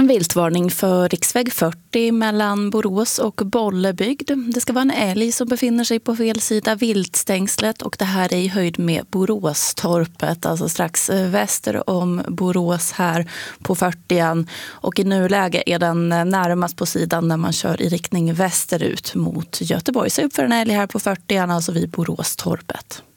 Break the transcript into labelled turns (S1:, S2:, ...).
S1: En viltvarning för riksväg 40 mellan Borås och Bollebygd. Det ska vara en älg som befinner sig på fel sida viltstängslet och det här är i höjd med Boråstorpet, alltså strax väster om Borås här på 40. Och i nuläge är den närmast på sidan när man kör i riktning västerut mot Göteborg. Så upp för en älg här på 40, alltså vid Boråstorpet.